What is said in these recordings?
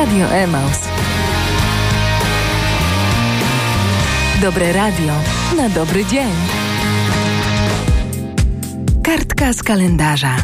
Radio Emaus. Dobre radio na dobry dzień. Kartka z kalendarza.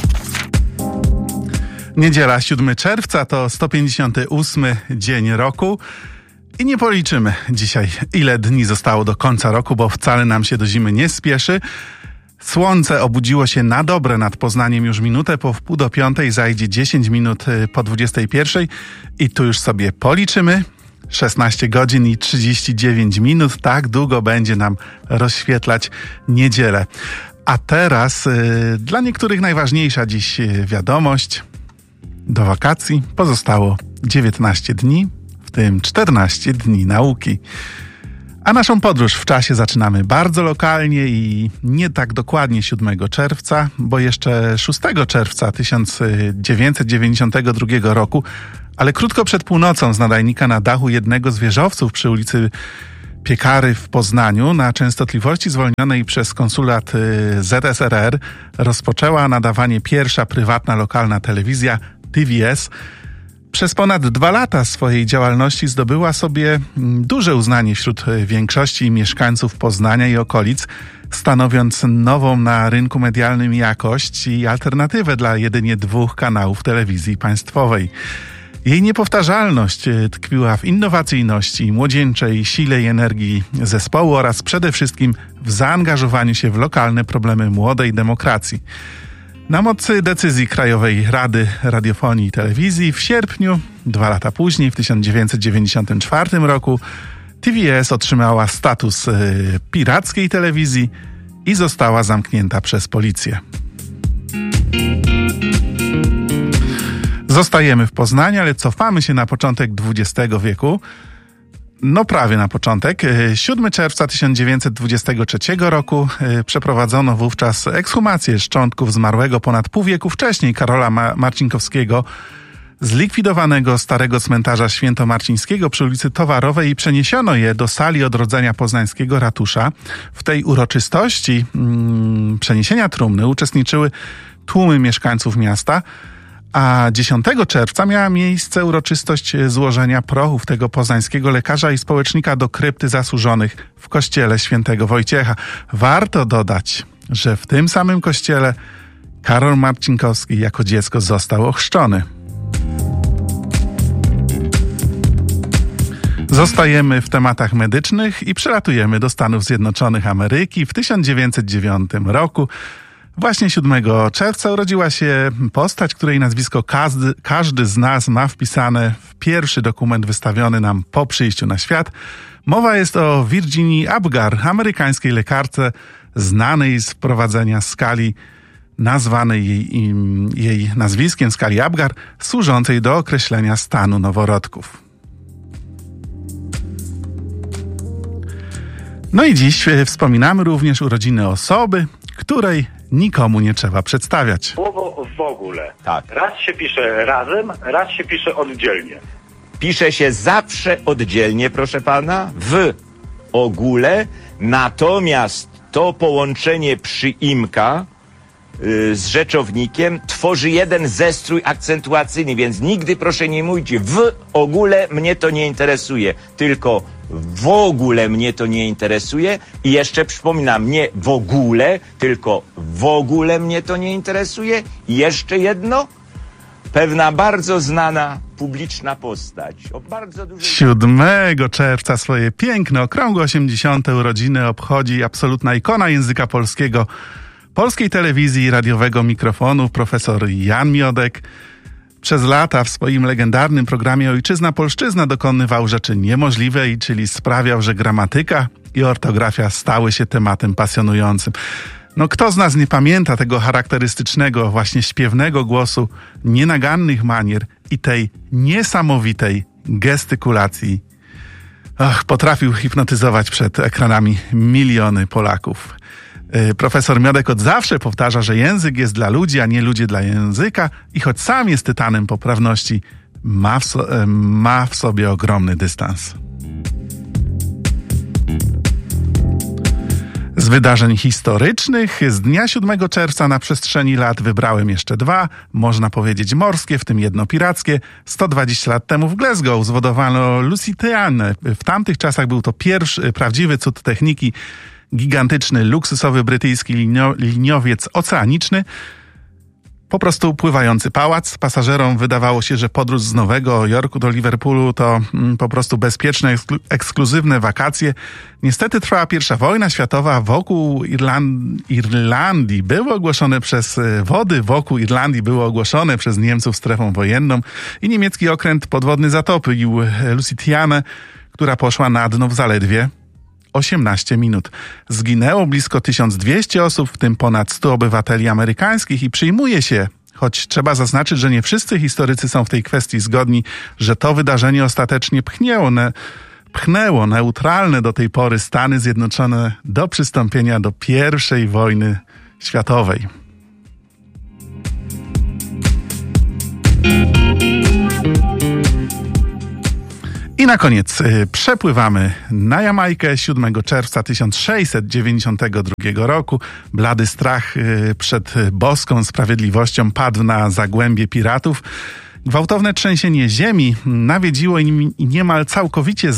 Niedziela, 7 czerwca to 158 dzień roku i nie policzymy dzisiaj, ile dni zostało do końca roku, bo wcale nam się do zimy nie spieszy. Słońce obudziło się na dobre nad Poznaniem już minutę po 4:30, zajdzie 10 minut po 21 i tu już sobie policzymy. 16 godzin i 39 minut, tak długo będzie nam rozświetlać niedzielę. A teraz dla niektórych najważniejsza dziś wiadomość. Do wakacji pozostało 19 dni, w tym 14 dni nauki. A naszą podróż w czasie zaczynamy bardzo lokalnie i nie tak dokładnie 7 czerwca, bo jeszcze 6 czerwca 1992 roku, ale krótko przed północą z nadajnika na dachu jednego z wieżowców przy ulicy Piekary w Poznaniu na częstotliwości zwolnionej przez konsulat ZSRR rozpoczęła nadawanie pierwsza prywatna lokalna telewizja TVS. Przez ponad 2 lata swojej działalności zdobyła sobie duże uznanie wśród większości mieszkańców Poznania i okolic, stanowiąc nową na rynku medialnym jakość i alternatywę dla jedynie 2 kanałów telewizji państwowej. Jej niepowtarzalność tkwiła w innowacyjności, młodzieńczej sile i energii zespołu oraz przede wszystkim w zaangażowaniu się w lokalne problemy młodej demokracji. Na mocy decyzji Krajowej Rady Radiofonii i Telewizji w sierpniu, 2 lata później, w 1994 roku, TVS otrzymała status pirackiej telewizji i została zamknięta przez policję. Zostajemy w Poznaniu, ale cofamy się na początek XX wieku. No prawie na początek. 7 czerwca 1923 roku przeprowadzono wówczas ekshumację szczątków zmarłego ponad pół wieku wcześniej Karola Marcinkowskiego, zlikwidowanego starego cmentarza świętomarcińskiego przy ulicy Towarowej i przeniesiono je do sali odrodzenia poznańskiego ratusza. W tej uroczystości przeniesienia trumny uczestniczyły tłumy mieszkańców miasta, a 10 czerwca miała miejsce uroczystość złożenia prochów tego poznańskiego lekarza i społecznika do krypty zasłużonych w kościele świętego Wojciecha. Warto dodać, że w tym samym kościele Karol Marcinkowski jako dziecko został ochrzczony. Zostajemy w tematach medycznych i przelatujemy do Stanów Zjednoczonych Ameryki. W 1909 roku właśnie 7 czerwca urodziła się postać, której nazwisko każdy z nas ma wpisane w pierwszy dokument wystawiony nam po przyjściu na świat. Mowa jest o Virginii Apgar, amerykańskiej lekarce znanej z wprowadzenia skali, nazwanej jej nazwiskiem skali Apgar, służącej do określenia stanu noworodków. No i dziś wspominamy również urodziny osoby, której nikomu nie trzeba przedstawiać. Słowo w ogóle. Tak. Raz się pisze razem, raz się pisze oddzielnie. Pisze się zawsze oddzielnie, proszę pana, w ogóle, natomiast to połączenie przyimka z rzeczownikiem tworzy jeden zestrój akcentuacyjny, więc nigdy proszę nie mówić w ogóle mnie to nie interesuje, tylko w ogóle mnie to nie interesuje i jeszcze przypominam, nie w ogóle, tylko w ogóle mnie to nie interesuje i jeszcze jedno, pewna bardzo znana publiczna postać o bardzo dużej... 7 czerwca swoje piękne, okrągłe 80. urodziny obchodzi absolutna ikona języka polskiego, polskiej telewizji i radiowego mikrofonu, profesor Jan Miodek. Przez lata w swoim legendarnym programie Ojczyzna-Polszczyzna dokonywał rzeczy niemożliwej, czyli sprawiał, że gramatyka i ortografia stały się tematem pasjonującym. No kto z nas nie pamięta tego charakterystycznego, właśnie śpiewnego głosu, nienagannych manier i tej niesamowitej gestykulacji. Potrafił hipnotyzować przed ekranami miliony Polaków. Profesor Miodek od zawsze powtarza, że język jest dla ludzi, a nie ludzie dla języka i choć sam jest tytanem poprawności, ma w sobie ogromny dystans. Z wydarzeń historycznych z dnia 7 czerwca na przestrzeni lat wybrałem jeszcze 2, można powiedzieć morskie, w tym jedno pirackie. 120 lat temu w Glasgow zwodowano Lusitianę. W tamtych czasach był to pierwszy prawdziwy cud techniki, gigantyczny, luksusowy brytyjski liniowiec oceaniczny. Po prostu pływający pałac. Pasażerom wydawało się, że podróż z Nowego Jorku do Liverpoolu to po prostu bezpieczne, ekskluzywne wakacje. Niestety trwała I wojna światowa. Wokół Irlandii były ogłoszone przez Niemców strefą wojenną i niemiecki okręt podwodny zatopił Lusitianę, która poszła na dno w zaledwie 18 minut. Zginęło blisko 1200 osób, w tym ponad 100 obywateli amerykańskich i przyjmuje się, choć trzeba zaznaczyć, że nie wszyscy historycy są w tej kwestii zgodni, że to wydarzenie ostatecznie pchnęło neutralne do tej pory Stany Zjednoczone do przystąpienia do I wojny światowej. I na koniec przepływamy na Jamajkę 7 czerwca 1692 roku. Blady strach przed boską sprawiedliwością padł na zagłębie piratów. Gwałtowne trzęsienie ziemi nawiedziło i niemal całkowicie